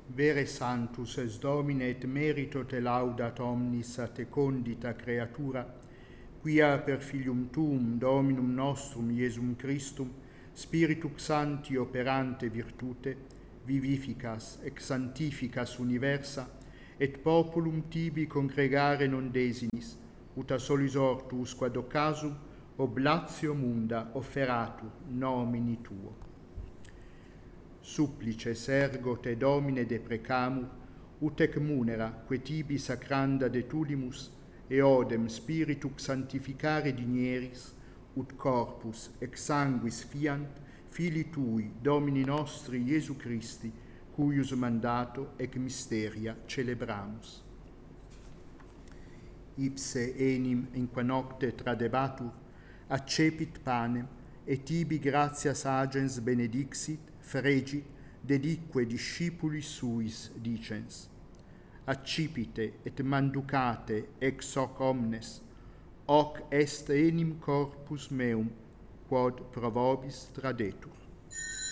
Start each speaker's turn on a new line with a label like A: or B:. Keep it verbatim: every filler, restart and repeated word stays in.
A: Vere Sanctus es Domine et merito te laudat omnis a te condita creatura, quia per filium tuum Dominum nostrum Iesum Christum Spiritus Sancti operante virtute vivificas ex sanctificas universa et populum tibi congregare non desinis, ut a solis ortus quad occasum oblatio munda offeratur nomini tuo. Supplices ergo te Domine deprecamur, ut ec munera que tibi sacranda de tulimus e odem spiritus sanctificare digneris, ut corpus ex sanguis fiant Filii tui, Domini nostri Iesu Christi, cuius mandato ec mysteria celebramus. Ipse enim in qua nocte tradebatur, accepit panem, et tibi gratias agens benedixit, fregi, dedique discipulis suis dicens. Accipite et manducate ex hoc omnes, hoc est enim corpus meum, quod pro vobis tradetur.